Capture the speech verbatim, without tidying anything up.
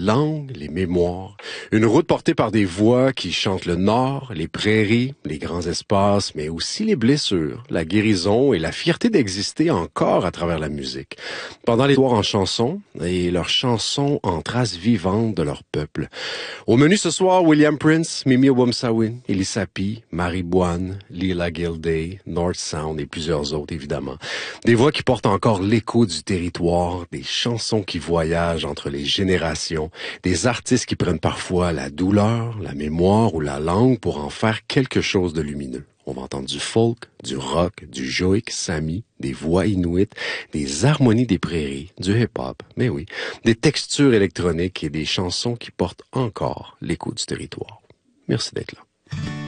langues, les mémoires. Une route portée par des voix qui chantent le nord, les prairies, les grands espaces, mais aussi les blessures, la guérison et la fierté d'exister encore à travers la musique. Pendant les histoires en chansons et leurs chansons en traces vivantes de leur peuple. Au menu ce soir, William Prince, Mimi Oumsawin, Elisapi, Marie Boine, Lila Gilday, North Sound et plusieurs autres évidemment. Des voix qui portent encore l'écho du territoire, des chansons qui voyagent entre les générations, des artistes qui prennent parfois la douleur, la mémoire ou la langue pour en faire quelque chose de lumineux. On va entendre du folk, du rock, du joik sami, des voix inuites, des harmonies des prairies, du hip-hop, mais oui, des textures électroniques et des chansons qui portent encore l'écho du territoire. Merci d'être là.